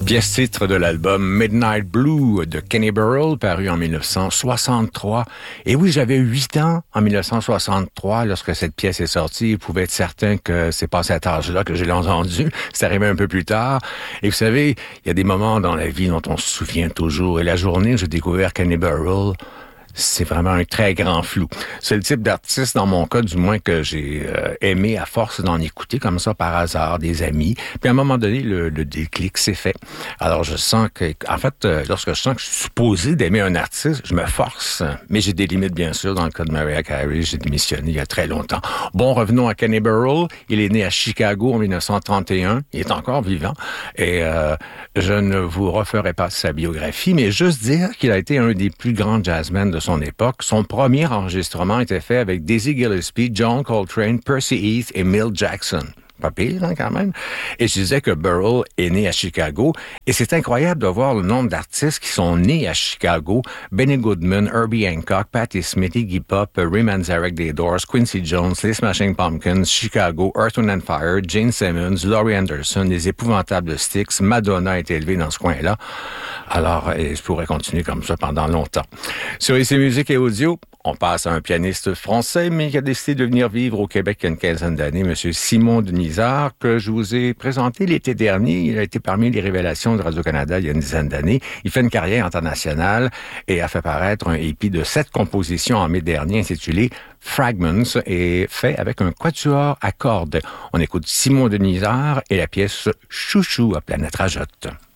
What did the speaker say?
Pièce titre de l'album Midnight Blue de Kenny Burrell, paru en 1963. Et oui, j'avais 8 ans en 1963 lorsque cette pièce est sortie. Vous pouvez être certain que c'est pas à cet âge-là que je l'ai entendu. C'est arrivé un peu plus tard. Et vous savez, il y a des moments dans la vie dont on se souvient toujours. Et la journée où j'ai découvert Kenny Burrell, c'est vraiment un très grand flou. C'est le type d'artiste, dans mon cas, du moins, que j'ai aimé à force d'en écouter comme ça par hasard, des amis. Puis à un moment donné, le déclic s'est fait. Alors je sens que, en fait, lorsque je sens que je suis supposé d'aimer un artiste, je me force. Mais j'ai des limites, bien sûr. Dans le cas de Mariah Carey, j'ai démissionné il y a très longtemps. Bon, revenons à Kenny Burrell. Il est né à Chicago en 1931. Il est encore vivant. Et je ne vous referai pas sa biographie, mais juste dire qu'il a été un des plus grands jazzmen de son époque. Son premier enregistrement était fait avec Dizzy Gillespie, John Coltrane, Percy Heath et Milt Jackson. Pas pire, hein, quand même. Et je disais que Burrell est né à Chicago. Et c'est incroyable de voir le nombre d'artistes qui sont nés à Chicago. Benny Goodman, Herbie Hancock, Patti Smith, Iggy Pop, Ray Manzarek des Doors, Quincy Jones, les Smashing Pumpkins, Chicago, Earth, Wind and Fire, Gene Simmons, Laurie Anderson, les épouvantables Styx. Madonna est élevée dans ce coin-là. Alors, je pourrais continuer comme ça pendant longtemps. Sur IC Musique et Audio, on passe à un pianiste français, mais qui a décidé de venir vivre au Québec il y a une quinzaine d'années, M. Simon Denisard, que je vous ai présenté l'été dernier. Il a été parmi les révélations de Radio-Canada il y a une dizaine d'années. Il fait une carrière internationale et a fait paraître un EP de 7 compositions en mai dernier intitulé Fragments et fait avec un quatuor à cordes. On écoute Simon Denisard et la pièce Chouchou à Planète Rajotte.